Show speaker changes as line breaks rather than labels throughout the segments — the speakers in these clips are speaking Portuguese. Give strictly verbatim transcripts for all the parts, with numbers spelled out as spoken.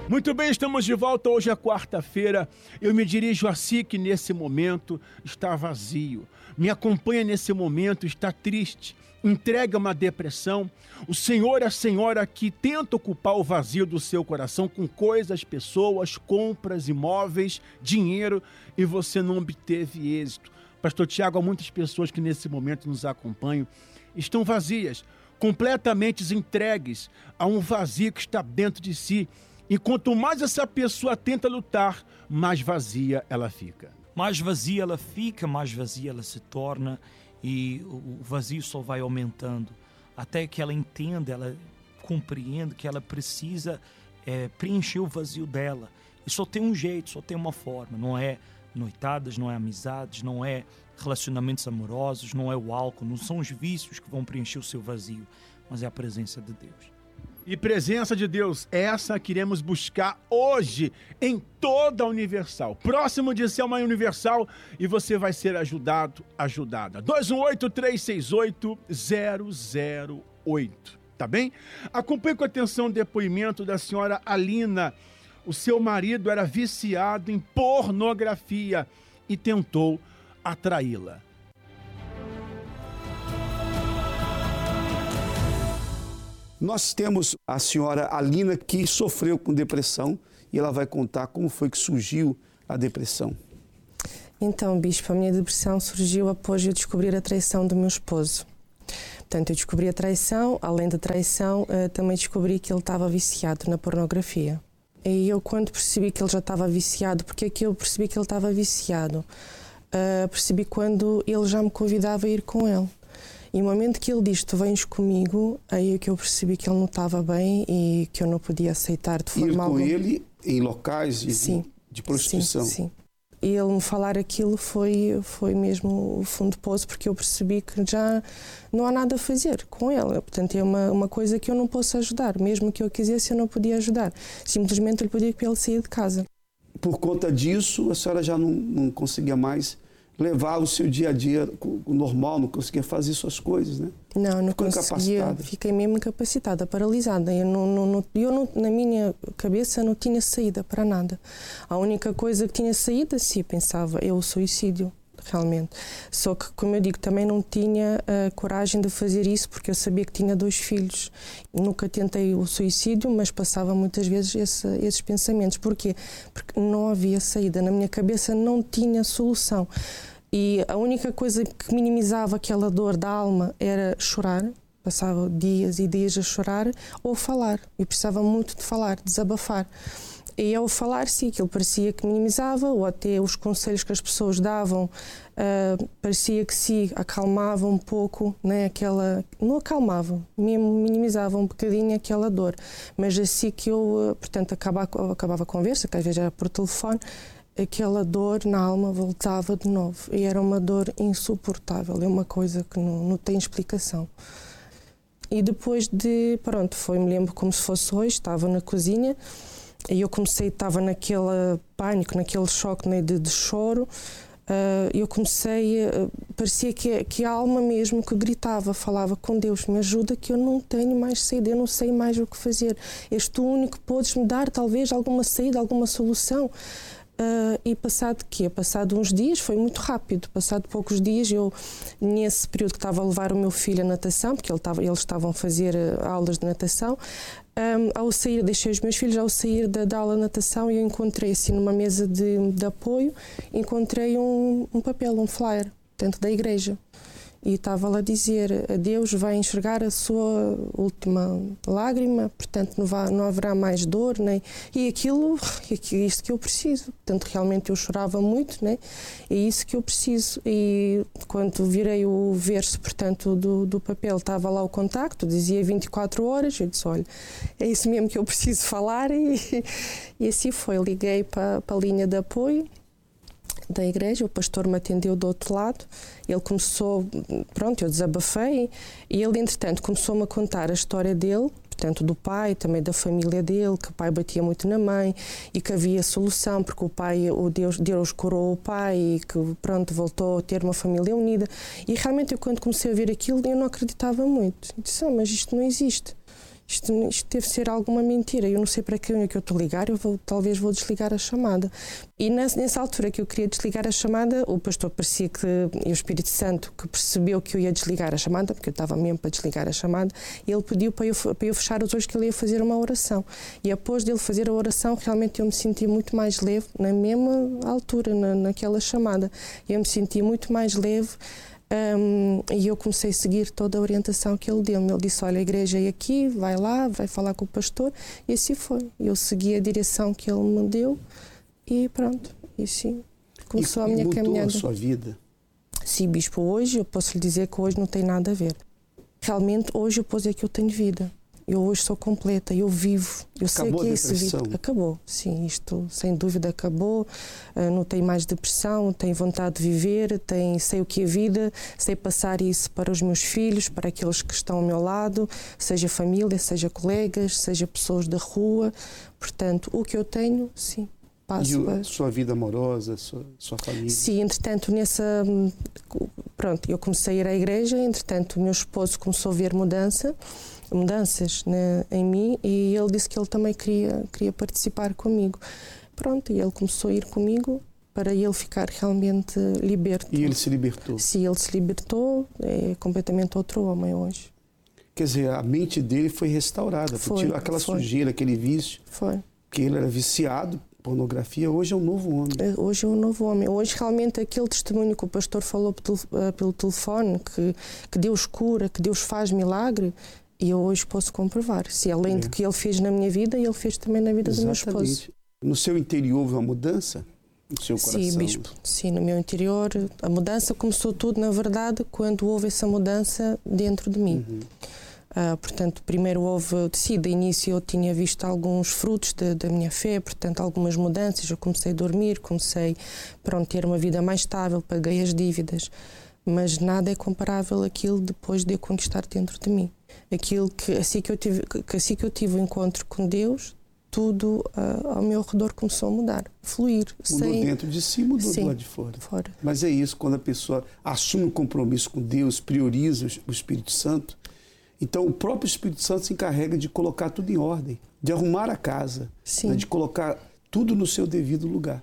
Muito bem, estamos de volta. Hoje é quarta-feira. Eu me dirijo a si que nesse momento está vazio. Me acompanha nesse momento, está triste, entrega uma depressão. O senhor, a senhora que tenta ocupar o vazio do seu coração com coisas, pessoas, compras, imóveis, dinheiro e você não obteve êxito. Pastor Tiago, há muitas pessoas que nesse momento nos acompanham, estão vazias, completamente entregues a um vazio que está dentro de si. E quanto mais essa pessoa tenta lutar, mais vazia ela fica.
Mais vazia ela fica, mais vazia ela se torna e o vazio só vai aumentando. Até que ela entenda, ela compreenda que ela precisa é, preencher o vazio dela. E só tem um jeito, só tem uma forma. Não é noitadas, não é amizades, não é relacionamentos amorosos, não é o álcool, não são os vícios que vão preencher o seu vazio, mas é a presença de Deus.
E presença de Deus, essa queremos buscar hoje em toda a Universal. Próximo de ser uma Universal e você vai ser ajudado, ajudada. dois um oito, três seis oito, zero zero oito, tá bem? Acompanhe com atenção o depoimento da senhora Alina. O seu marido era viciado em pornografia e tentou atraí-la.
Nós temos a senhora Alina que sofreu com depressão e ela vai contar como foi que surgiu a depressão.
Então, bispo, a minha depressão surgiu após eu descobrir a traição do meu esposo. Portanto, eu descobri a traição, além da traição, também descobri que ele estava viciado na pornografia. E eu, quando percebi que ele já estava viciado, porque é que eu percebi que ele estava viciado? Uh, percebi quando ele já me convidava a ir com ele. E no momento que ele disse, tu vens comigo, aí é que eu percebi que ele não estava bem e que eu não podia aceitar de forma alguma.
Ir com ele em locais de, sim, de prostituição?
Sim, sim. E ele me falar aquilo foi, foi mesmo o fundo do poço, porque eu percebi que já não há nada a fazer com ele. Portanto, é uma, uma coisa que eu não posso ajudar. Mesmo que eu quisesse, eu não podia ajudar. Simplesmente eu lhe podia para ele sair de casa.
Por conta disso, a senhora já não, não conseguia mais levar o seu dia a dia normal, não conseguia fazer suas coisas, né?
Não, não conseguia. Fiquei mesmo incapacitada, paralisada. Eu, não, não, não, eu não, na minha cabeça não tinha saída para nada. A única coisa que tinha saída, sim, pensava, é o suicídio, realmente. Só que, como eu digo, também não tinha a coragem de fazer isso, porque eu sabia que tinha dois filhos. Nunca tentei o suicídio, mas passava muitas vezes esse, esses pensamentos. Porquê? Porque não havia saída. Na minha cabeça não tinha solução. E a única coisa que minimizava aquela dor da alma era chorar. Passava dias e dias a chorar ou falar. Eu precisava muito de falar, desabafar. E ao falar, sim, aquilo parecia que minimizava, ou até os conselhos que as pessoas davam, uh, parecia que se acalmava um pouco, né, aquela, não acalmava, mesmo minimizava um bocadinho aquela dor. Mas assim que eu, portanto, acabava, acabava a conversa, que às vezes era por telefone, aquela dor na alma voltava de novo. E era uma dor insuportável, é uma coisa que não, não tem explicação. E depois de, pronto, foi, me lembro como se fosse hoje, estava na cozinha, e eu comecei, estava naquele pânico, naquele choque, né, de, de choro. Uh, eu comecei, uh, parecia que, que a alma mesmo que gritava, falava com Deus, me ajuda que eu não tenho mais saída, eu não sei mais o que fazer. És tu o único que podes me dar talvez alguma saída, alguma solução. Uh, e passado quê? Passado uns dias, foi muito rápido, passado poucos dias, eu, nesse período que estava a levar o meu filho à natação, porque ele estava, eles estavam a fazer uh, aulas de natação, um, ao sair, deixei os meus filhos, ao sair da, da aula de natação, eu encontrei assim numa mesa de, de apoio, encontrei um, um papel, um flyer, dentro da igreja. E estava lá a dizer, Deus vai enxergar a sua última lágrima, portanto não, vai, não haverá mais dor, nem... e aquilo, é isto que eu preciso. Portanto, realmente eu chorava muito, né? É isso que eu preciso. E quando virei o verso, portanto, do, do papel, estava lá o contacto, dizia vinte e quatro horas, eu disse, olha, é isso mesmo que eu preciso falar, e, e assim foi. Liguei para, para a linha de apoio da igreja, o pastor me atendeu do outro lado, ele começou, pronto, eu desabafei, e ele, entretanto, começou-me a contar a história dele, portanto, do pai, também da família dele, que o pai batia muito na mãe, e que havia solução, porque o pai, o Deus, Deus curou o pai, e que, pronto, voltou a ter uma família unida. E realmente, eu, quando comecei a ver aquilo, eu não acreditava muito. Eu disse, ah, mas isto não existe. isto, isto deve ser alguma mentira, eu não sei para quem é que eu estou a ligar, eu vou, talvez vou desligar a chamada. E nessa, nessa altura que eu queria desligar a chamada, o pastor parecia que, e o Espírito Santo, que percebeu que eu ia desligar a chamada, porque eu estava mesmo para desligar a chamada, ele pediu para eu, para eu fechar os olhos, que ele ia fazer uma oração. E após dele fazer a oração, realmente eu me senti muito mais leve, na mesma altura, na, naquela chamada. Eu me senti muito mais leve. Um, e eu comecei a seguir toda a orientação que ele deu-me. Ele disse, olha, a igreja é aqui, vai lá, vai falar com o pastor, e assim foi. Eu segui a direção que ele me deu e pronto, e assim começou
e,
a minha
mudou
caminhada.
a sua vida?
Sim, bispo, hoje eu posso lhe dizer que hoje não tem nada a ver. Realmente hoje eu posso dizer que eu tenho vida. Eu hoje sou completa, eu vivo, eu
acabou
sei que é
esse
vida. Acabou, sim, isto sem dúvida acabou. Uh, não tenho mais depressão, tenho vontade de viver, tenho, sei o que é vida, sei passar isso para os meus filhos, para aqueles que estão ao meu lado, seja família, seja colegas, seja pessoas da rua. Portanto, o que eu tenho, sim. Passo
e a
a...
sua vida amorosa, sua, sua família?
Sim, entretanto, nessa... Pronto, eu comecei a ir à igreja, entretanto, o meu esposo começou a ver mudança, mudanças né, em mim, e ele disse que ele também queria, queria participar comigo. Pronto, e ele começou a ir comigo para ele ficar realmente liberto.
E ele se libertou?
Sim, ele se libertou, é completamente outro homem hoje.
Quer dizer, a mente dele foi restaurada, foi, tirou aquela foi. sujeira, aquele vício.
Foi.
Que ele era viciado, pornografia, hoje é um novo homem.
Hoje é um novo homem. Hoje realmente aquele testemunho que o pastor falou pelo telefone, que, que Deus cura, que Deus faz milagre, e eu hoje posso comprovar. Se além é. de que ele fez na minha vida, ele fez também na vida Exatamente. do meu esposo.
No seu interior houve uma mudança? No seu coração?
Sim, bispo. Sim, no meu interior. A mudança começou tudo, na verdade, quando houve essa mudança dentro de mim. Uhum. Uh, portanto, primeiro houve, sim, de início eu tinha visto alguns frutos de, da minha fé, portanto, algumas mudanças. Eu comecei a dormir, comecei a ter uma vida mais estável, paguei as dívidas, mas nada é comparável àquilo depois de eu conquistar dentro de mim. Aquilo que, assim que eu tive, que, assim que eu tive o encontro com Deus, tudo uh, ao meu redor começou a mudar, a fluir.
Mudou
sem...
dentro de si, mudou
Sim,
do lado de fora.
fora.
Mas é isso, quando a pessoa assume um compromisso com Deus, prioriza o Espírito Santo, então o próprio Espírito Santo se encarrega de colocar tudo em ordem, de arrumar a casa, né, de colocar tudo no seu devido lugar.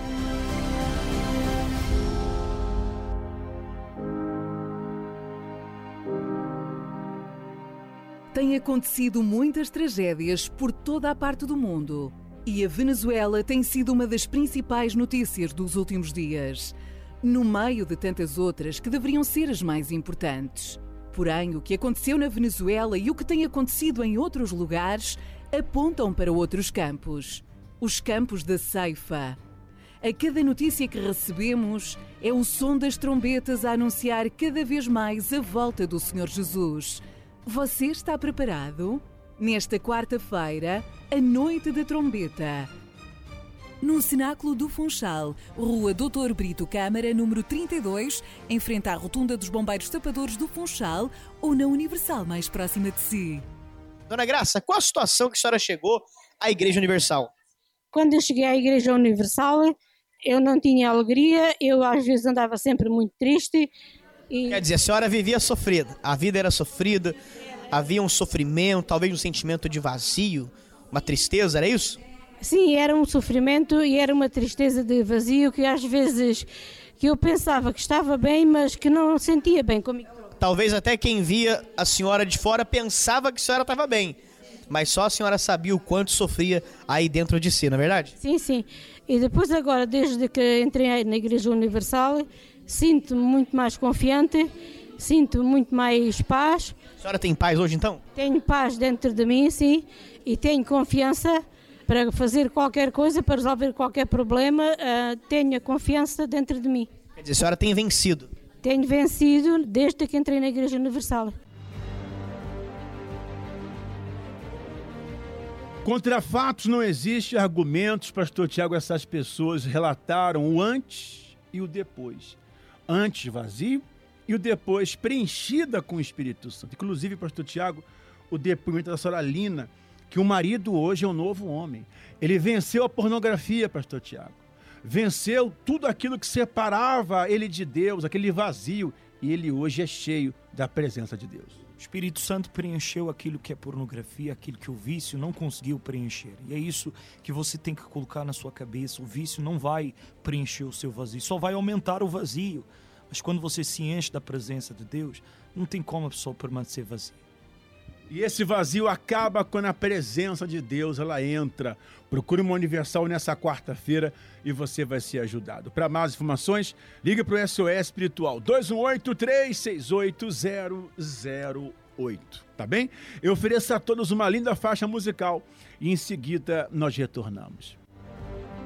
Tem acontecido muitas tragédias por toda a parte do mundo e a Venezuela tem sido uma das principais notícias dos últimos dias, no meio de tantas outras que deveriam ser as mais importantes. Porém, o que aconteceu na Venezuela e o que tem acontecido em outros lugares apontam para outros campos. Os campos da ceifa. A cada notícia que recebemos é o som das trombetas a anunciar cada vez mais a volta do Senhor Jesus. Você está preparado? Nesta quarta-feira, a noite da trombeta. No Cenáculo do Funchal, Rua doutor Brito Câmara, número trinta e dois, em frente à Rotunda dos Bombeiros Tapadores do Funchal, ou na Universal mais próxima de si.
Dona Graça, qual a situação que a senhora chegou à Igreja Universal?
Quando eu cheguei à Igreja Universal, eu não tinha alegria, eu às vezes andava sempre muito triste. E...
Quer dizer, a senhora vivia sofrida, a vida era sofrida, havia um sofrimento, talvez um sentimento de vazio, uma tristeza, era isso?
Sim, era um sofrimento e era uma tristeza de vazio que às vezes que eu pensava que estava bem, mas que não sentia bem comigo.
Talvez até quem via a senhora de fora pensava que a senhora estava bem, mas só a senhora sabia o quanto sofria aí dentro de si, não é verdade?
Sim, sim. E depois agora, desde que entrei na Igreja Universal, sinto-me muito mais confiante, sinto muito mais paz.
A senhora tem paz hoje então?
Tenho paz dentro de mim, sim, e tenho confiança para fazer qualquer coisa, para resolver qualquer problema, uh, tenho a confiança dentro de mim.
Quer dizer, a senhora tem vencido?
Tenho vencido desde que entrei na Igreja Universal.
Contra fatos não existem argumentos, pastor Tiago. Essas pessoas relataram o antes e o depois. Antes vazio e o depois preenchida com o Espírito Santo. Inclusive, pastor Tiago, o depoimento da senhora Lina, que o marido hoje é um novo homem. Ele venceu a pornografia, pastor Tiago. Venceu tudo aquilo que separava ele de Deus, aquele vazio. E ele hoje é cheio da presença de Deus.
O Espírito Santo preencheu aquilo que é pornografia, aquilo que o vício não conseguiu preencher. E é isso que você tem que colocar na sua cabeça. O vício não vai preencher o seu vazio, só vai aumentar o vazio. Mas quando você se enche da presença de Deus, não tem como a pessoa permanecer vazia.
E esse vazio acaba quando a presença de Deus ela entra. Procure uma Universal nessa quarta-feira e você vai ser ajudado. Para mais informações, ligue para o S O S Espiritual dois um oito, três seis oito, zero zero oito. Tá bem? Eu ofereço a todos uma linda faixa musical e em seguida nós retornamos.